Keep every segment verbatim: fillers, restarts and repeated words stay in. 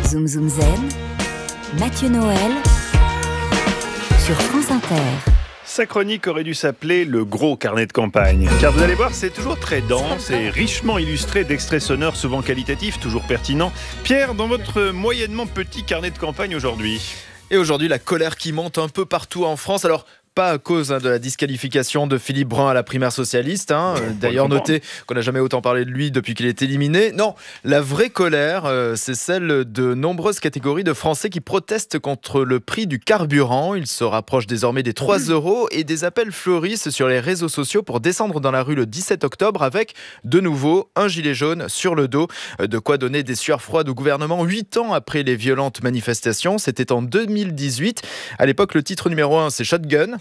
Zoom Zoom Zen, Mathieu Noël sur France Inter. Sa chronique aurait dû s'appeler « Le gros carnet de campagne ». Car vous allez voir, c'est toujours très dense et richement illustré d'extraits sonores souvent qualitatifs, toujours pertinents. Pierre, dans votre moyennement petit carnet de campagne aujourd'hui. Et aujourd'hui, la colère qui monte un peu partout en France. Alors, pas à cause hein, de la disqualification de Philippe Brun à la primaire socialiste. Hein. Ouais, D'ailleurs, notez qu'on n'a jamais autant parlé de lui depuis qu'il est éliminé. Non, la vraie colère, euh, c'est celle de nombreuses catégories de Français qui protestent contre le prix du carburant. Il se rapproche désormais des trois euros et des appels fleurissent sur les réseaux sociaux pour descendre dans la rue le dix-sept octobre avec, de nouveau, un gilet jaune sur le dos. De quoi donner des sueurs froides au gouvernement huit ans après les violentes manifestations. C'était en deux mille dix-huit. À l'époque, le titre numéro un, c'est Shotgun.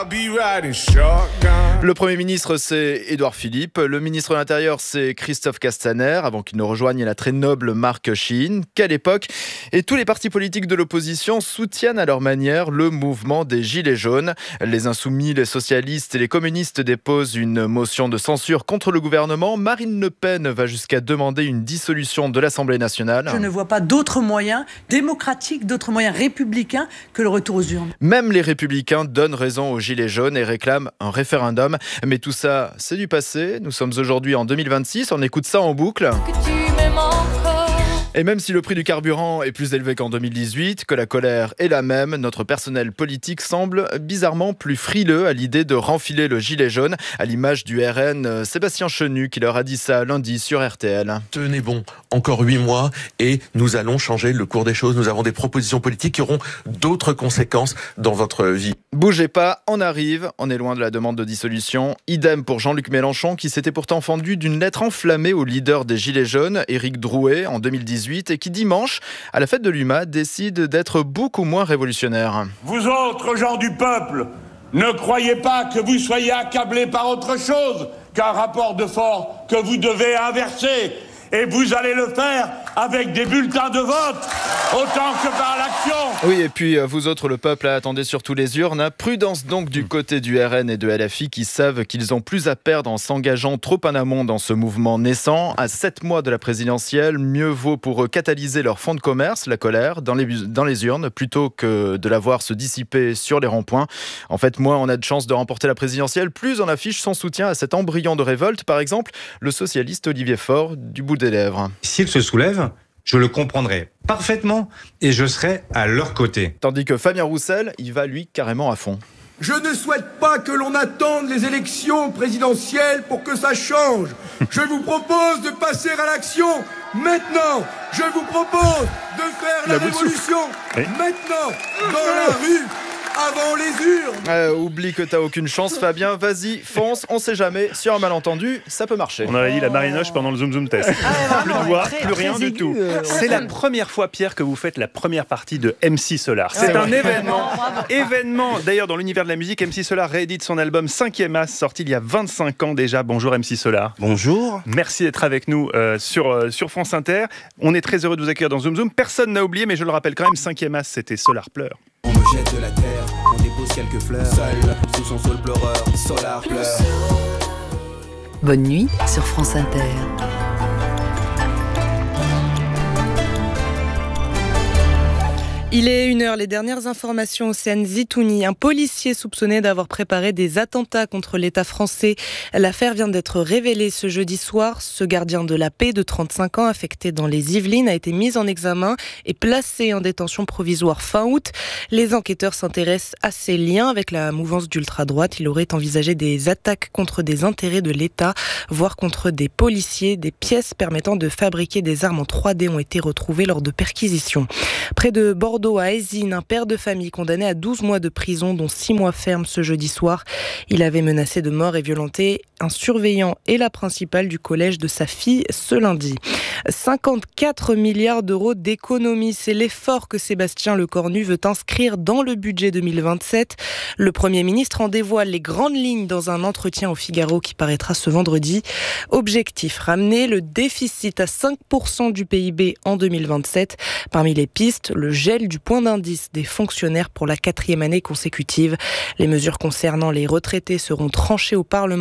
Le Premier ministre, c'est Édouard Philippe. Le ministre de l'Intérieur, c'est Christophe Castaner, avant qu'il ne rejoigne la très noble Marc Chine. Quelle époque! Et tous les partis politiques de l'opposition soutiennent à leur manière le mouvement des Gilets jaunes. Les Insoumis, les socialistes et les communistes déposent une motion de censure contre le gouvernement. Marine Le Pen va jusqu'à demander une dissolution de l'Assemblée nationale. Je ne vois pas d'autres moyens démocratiques, d'autres moyens républicains que le retour aux urnes. Même les républicains donnent raison aux Gilets jaunes et réclament un référendum. Mais tout ça, c'est du passé. Nous sommes aujourd'hui en deux mille vingt-six. On écoute ça en boucle. Que tu m'aimes encore. Et même si le prix du carburant est plus élevé qu'en deux mille dix-huit, que la colère est la même, notre personnel politique semble bizarrement plus frileux à l'idée de renfiler le gilet jaune, à l'image du R N Sébastien Chenu qui leur a dit ça lundi sur R T L. Tenez bon, encore huit mois et nous allons changer le cours des choses. Nous avons des propositions politiques qui auront d'autres conséquences dans votre vie. Bougez pas, on arrive, on est loin de la demande de dissolution. Idem pour Jean-Luc Mélenchon qui s'était pourtant fendu d'une lettre enflammée au leader des Gilets jaunes, Éric Drouet, en deux mille dix-huit, et qui dimanche, à la fête de l'U M A, décide d'être beaucoup moins révolutionnaire. Vous autres gens du peuple, ne croyez pas que vous soyez accablés par autre chose qu'un rapport de force que vous devez inverser. Et vous allez le faire avec des bulletins de vote, autant que par l'action. Oui, et puis vous autres, le peuple, attendez surtout les urnes. Prudence donc du côté du R N et de L F I qui savent qu'ils ont plus à perdre en s'engageant trop en amont dans ce mouvement naissant. À sept mois de la présidentielle, mieux vaut pour eux catalyser leur fonds de commerce, la colère, dans les, dans les urnes, plutôt que de la voir se dissiper sur les ronds-points. En fait, moins on a de chances de remporter la présidentielle, plus on affiche son soutien à cet embryon de révolte. Par exemple, le socialiste Olivier Faure, du bout des lèvres. S'ils se soulèvent, je le comprendrai parfaitement et je serai à leur côté. Tandis que Fabien Roussel, il va lui carrément à fond. Je ne souhaite pas que l'on attende les élections présidentielles pour que ça change. Je vous propose de passer à l'action maintenant. Je vous propose de faire la, la révolution oui. maintenant dans la rue. Avant les urnes. euh, Oublie que t'as aucune chance, Fabien. Vas-y, fonce, on sait jamais. Sur un malentendu, ça peut marcher. On aurait dit la marinoche pendant le Zoom Zoom test. Ah, plus de voix, très, plus rien très du aigu, tout. Euh, C'est la première fois, Pierre, que vous faites la première partie de M C Solar. C'est ouais, un ouais. événement. événement. D'ailleurs, dans l'univers de la musique, M C Solar réédite son album cinquième As, sorti il y a vingt-cinq ans déjà. Bonjour M C Solar. Bonjour. Merci d'être avec nous euh, sur, euh, sur France Inter. On est très heureux de vous accueillir dans Zoom Zoom. Personne n'a oublié, mais je le rappelle quand même, cinquième As, c'était Solar pleure. On me jette de la terre, on dépose quelques fleurs. Seul, sous son sol pleureur, Solar pleure. Bonne nuit sur France Inter. Il est une heure, les dernières informations. Océane Zitouni, un policier soupçonné d'avoir préparé des attentats contre l'État français. L'affaire vient d'être révélée ce jeudi soir. Ce gardien de la paix de trente-cinq ans, affecté dans les Yvelines, a été mis en examen et placé en détention provisoire fin août. Les enquêteurs s'intéressent à ses liens avec la mouvance d'ultra-droite. Il aurait envisagé des attaques contre des intérêts de l'État, voire contre des policiers. Des pièces permettant de fabriquer des armes en trois D ont été retrouvées lors de perquisitions. Près de Bordeaux, à Aizine, un père de famille condamné à douze mois de prison, dont six mois ferme ce jeudi soir. Il avait menacé de mort et violenté un surveillant et la principale du collège de sa fille ce lundi. cinquante-quatre milliards d'euros d'économies, c'est l'effort que Sébastien Lecornu veut inscrire dans le budget deux mille vingt-sept. Le Premier ministre en dévoile les grandes lignes dans un entretien au Figaro qui paraîtra ce vendredi. Objectif, ramener le déficit à cinq pour cent du P I B en deux mille vingt-sept. Parmi les pistes, le gel du point d'indice des fonctionnaires pour la quatrième année consécutive. Les mesures concernant les retraités seront tranchées au Parlement.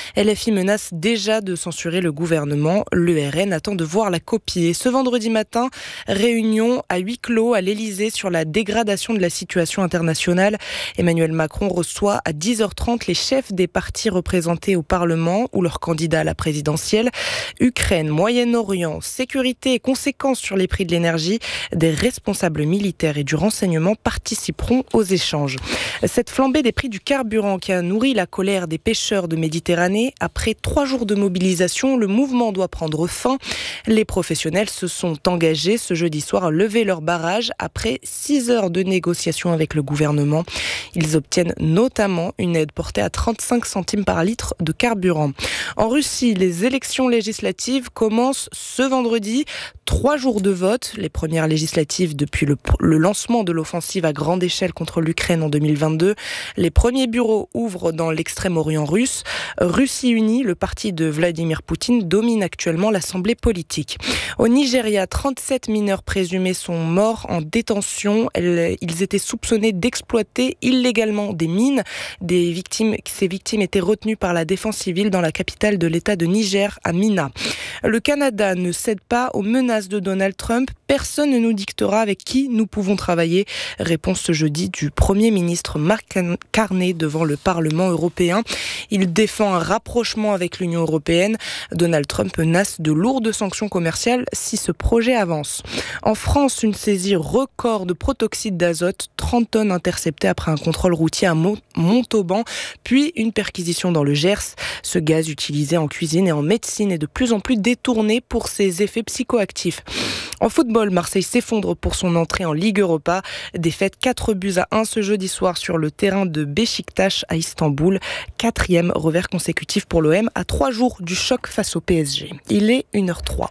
L F I menace déjà de censurer le gouvernement. L'E R N attend de voir la copie. Et ce vendredi matin, réunion à huis clos à l'Elysée sur la dégradation de la situation internationale. Emmanuel Macron reçoit à dix heures trente les chefs des partis représentés au Parlement ou leurs candidats à la présidentielle. Ukraine, Moyen-Orient, sécurité et conséquences sur les prix de l'énergie. Des responsables militaires et du renseignement participeront aux échanges. Cette flambée des prix du carburant qui a nourri la colère des pêcheurs de Méditerranée, après trois jours de mobilisation, le mouvement doit prendre fin. Les professionnels se sont engagés ce jeudi soir à lever leur barrage après six heures de négociations avec le gouvernement. Ils obtiennent notamment une aide portée à trente-cinq centimes par litre de carburant. En Russie, les élections législatives commencent ce vendredi. Trois jours de vote, les premières législatives depuis le, le lancement de l'offensive à grande échelle contre l'Ukraine en deux mille vingt-deux. Les premiers bureaux ouvrent dans l'extrême-orient russe. Russie Unie, le parti de Vladimir Poutine, domine actuellement l'Assemblée politique. Au Nigeria, trente-sept mineurs présumés sont morts en détention. Ils étaient soupçonnés d'exploiter illégalement des mines. Des victimes, ces victimes étaient retenues par la défense civile dans la capitale de l'État de Niger, à Minna. Le Canada ne cède pas aux menaces de Donald Trump. Personne ne nous dictera avec qui nous pouvons travailler. Réponse ce jeudi du Premier ministre Mark Carney devant le Parlement européen. Il défend un rapprochement avec l'Union européenne. Donald Trump menace de lourdes sanctions commerciales si ce projet avance. En France, une saisie record de protoxyde d'azote, trente tonnes interceptées après un contrôle routier à Montauban, puis une perquisition dans le Gers. Ce gaz utilisé en cuisine et en médecine est de plus en plus détourné pour ses effets psychoactifs. En football, Marseille s'effondre pour son entrée en Ligue Europa. Défaite quatre buts à un ce jeudi soir sur le terrain de Beşiktaş à Istanbul. Quatrième revers consécutif pour l'O M à trois jours du choc face au P S G. Il est une heure trois.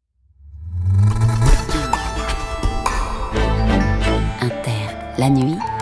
Inter, la nuit.